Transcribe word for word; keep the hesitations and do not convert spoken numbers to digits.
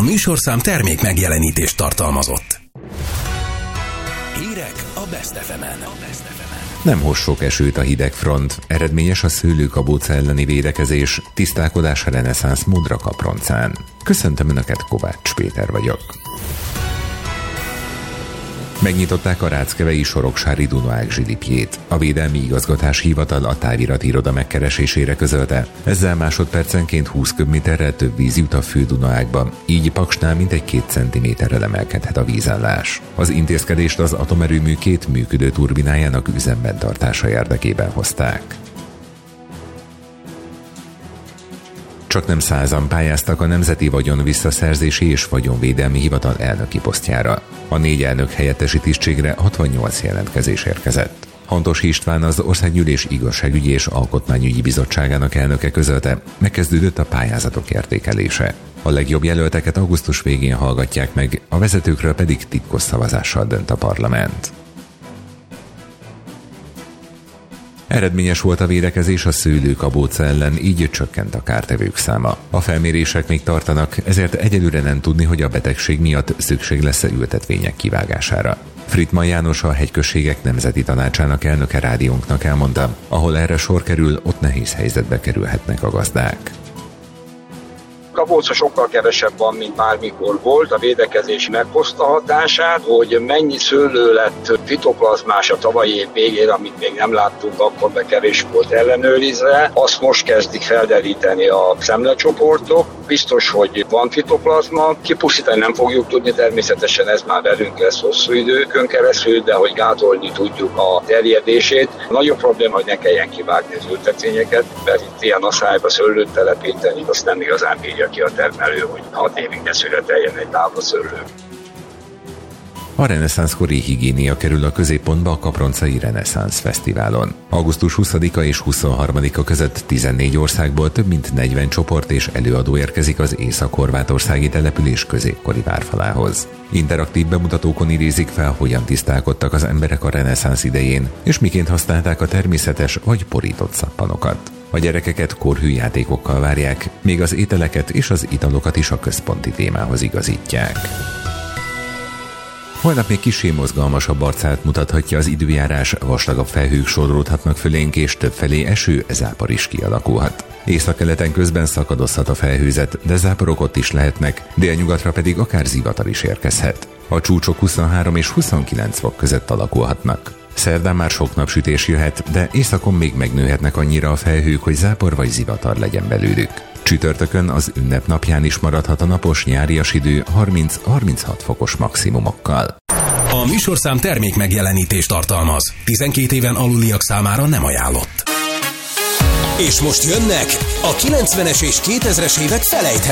A műsorszám termék megjelenítést tartalmazott. Hírek a Best ef emen. Nem hoz sok esőt a hideg front, eredményes a szőlőkabóca elleni védekezés, tisztálkodás a reneszánsz Modra Kaproncán. Köszöntöm Önöket, Kovács Péter vagyok. Megnyitották a ráckevei Soroksári Dunaák zsilipjét. A Védelmi Igazgatási Hivatal a távirati iroda megkeresésére közölte. Ezzel másodpercenként húsz köbméterrel több víz jut a fő Dunaákba, így Paksnál mintegy két centiméterrel emelkedhet a vízállás. Az intézkedést az atomerőmű két működő turbinájának üzemben tartása érdekében hozták. Csaknem százan pályáztak a Nemzeti Vagyon Visszaszerzési és Vagyonvédelmi Hivatal elnöki posztjára. A négy elnök helyettesi tisztségre hatvannyolc jelentkezés érkezett. Hantos István, az Országgyűlés Igazságügyi és Alkotmányügyi Bizottságának elnöke közölte, megkezdődött a pályázatok értékelése. A legjobb jelölteket augusztus végén hallgatják meg, a vezetőkről pedig titkos szavazással dönt a parlament. Eredményes volt a védekezés a szőlőkabóca ellen, így csökkent a kártevők száma. A felmérések még tartanak, ezért egyelőre nem tudni, hogy a betegség miatt szükség lesz-e ültetvények kivágására. Frittmann János, a Hegyközségek Nemzeti Tanácsának elnöke rádiónknak elmondta, ahol erre sor kerül, ott nehéz helyzetbe kerülhetnek a gazdák. Kabóca sokkal kevesebb van, mint bármikor volt. A védekezés meghozta hatását, hogy mennyi szőlő lett fitoplazmás a tavalyi év végén, amit még nem láttunk, akkor be kevés volt ellenőrizve. Azt most kezdik felderíteni a szemlecsoportok. Biztos, hogy van fitoplazma. Kipusztítani nem fogjuk tudni, természetesen ez már velünk lesz hosszú időkön keresztül, de hogy gátolni tudjuk a terjedését. Nagyobb probléma, hogy ne kelljen kivágni az ültetvényeket, mert itt ilyen aszályba szőlőt telepíteni, azt nem igazán bírja ki a termelő, hogy hat évig ne születeljen egy tábla szőlő. A reneszánszkori higiénia kerül a középpontba a Kaproncai Reneszánsz Fesztiválon. augusztus huszadika és huszonharmadika között tizennégy országból több mint negyven csoport és előadó érkezik az észak-horvátországi település középkori várfalához. Interaktív bemutatókon idézik fel, hogyan tisztálkodtak az emberek a reneszánsz idején, és miként használták a természetes vagy porított szappanokat. A gyerekeket korhű játékokkal várják, még az ételeket és az italokat is a központi témához igazítják. Holnap még kissé mozgalmasabb arcát mutathatja az időjárás, vastagabb felhők sodródhatnak fölénk, és többfelé eső, zápor is kialakulhat. Északkeleten közben szakadozhat a felhőzet, de záporok ott is lehetnek, délnyugatra pedig akár zivatar is érkezhet. A csúcsok huszonhárom és huszonkilenc fok között alakulhatnak. Szerdán már sok napsütés jöhet, de északon még megnőhetnek annyira a felhők, hogy zápor vagy zivatar legyen belőlük. Csütörtökön, az ünnepnapján is maradhat a napos nyárias idő harminc-harminchat fokos maximumokkal. A műsorszám termék megjelenítést tartalmaz. tizenkét éven aluliak számára nem ajánlott. És most jönnek a kilencvenes és kétezres évek felejthetetlen